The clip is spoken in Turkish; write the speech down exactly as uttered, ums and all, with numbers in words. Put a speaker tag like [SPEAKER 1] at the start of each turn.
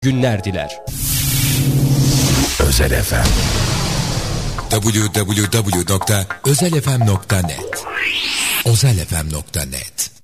[SPEAKER 1] günler diler.
[SPEAKER 2] Özel F M double-u double-u double-u nokta özel f m nokta net özel f m nokta net